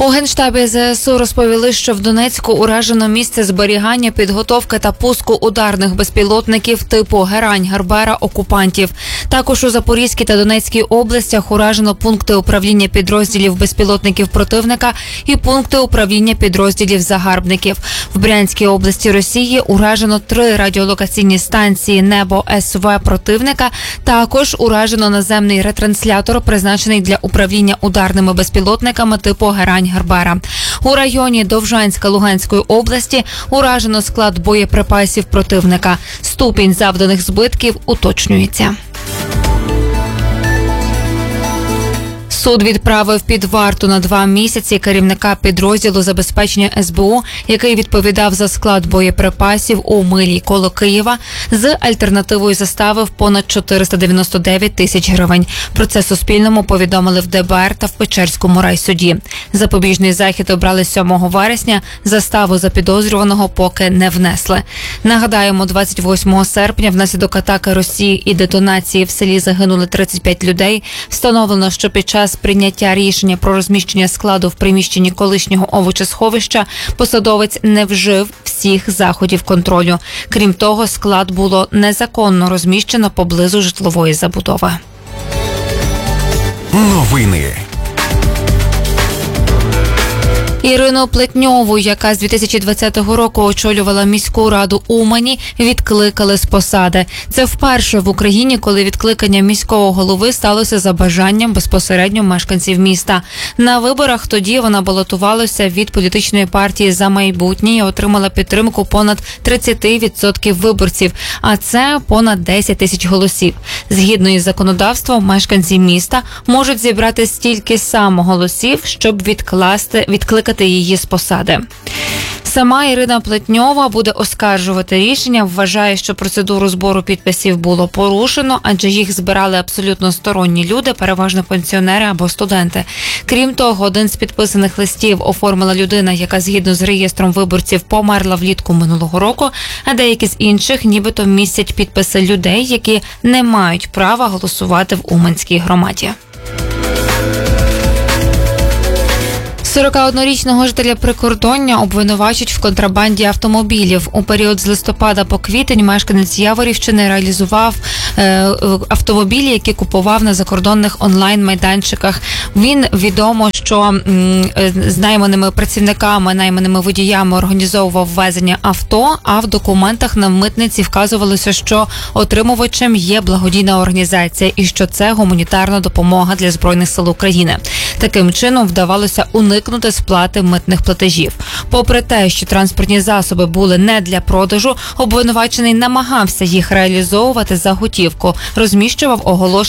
У Генштабі ЗСУ розповіли, що в Донецьку уражено місце зберігання, підготовки та пуску ударних безпілотників типу Герань-Гарбера окупантів. Також у Запорізькій та Донецькій областях уражено пункти управління підрозділів безпілотників противника і пункти управління підрозділів загарбників. В Брянській області Росії уражено 3 радіолокаційні станції «Небо СВ» противника. Також уражено наземний ретранслятор, призначений для управління ударними безпілотниками типу Герань-Гарбера. У районі Довжанська Луганської області уражено склад боєприпасів противника. Ступінь завданих збитків уточнюється. Суд відправив під варту на 2 місяці керівника підрозділу забезпечення СБУ, який відповідав за склад боєприпасів у Милі коло Києва, з альтернативою застави в понад 499 тисяч гривень. Про це Суспільному повідомили в ДБР та в Печерському райсуді. Запобіжний захід обрали 7 вересня, заставу за підозрюваного поки не внесли. Нагадаємо, 28 серпня внаслідок атаки Росії і детонації в селі загинули 35 людей. Встановлено, що під час прийняття рішення про розміщення складу в приміщенні колишнього овочесховища посадовець не вжив всіх заходів контролю. Крім того, склад було незаконно розміщено поблизу житлової забудови. Новини. Ірину Плетньову, яка з 2020 року очолювала міську раду Умані, відкликали з посади. Це вперше в Україні, коли відкликання міського голови сталося за бажанням безпосередньо мешканців міста. На виборах тоді вона балотувалася від політичної партії «За майбутнє» і отримала підтримку понад 30% виборців, а це понад 10 тисяч голосів. Згідно із законодавством, мешканці міста можуть зібрати стільки само голосів, щоб відкликати її з посади. Сама Ірина Плетньова буде оскаржувати рішення, вважає, що процедуру збору підписів було порушено, адже їх збирали абсолютно сторонні люди, переважно пенсіонери або студенти. Крім того, один з підписаних листів оформила людина, яка згідно з реєстром виборців померла влітку минулого року, а деякі з інших нібито містять підписи людей, які не мають права голосувати в Уманській громаді. 41-річного жителя Прикордоння обвинувачують в контрабанді автомобілів. У період з листопада по квітень мешканець Яворівщини реалізував автомобілі, які купував на закордонних онлайн-майданчиках. Він відомо, що з найманими працівниками, найманими водіями організовував ввезення авто, а в документах на митниці вказувалося, що отримувачем є благодійна організація і що це гуманітарна допомога для Збройних сил України. Таким чином вдавалося уникнути сплати митних платежів. Попри те, що транспортні засоби були не для продажу, обвинувачений намагався їх реалізовувати за готівку, розміщував оголошення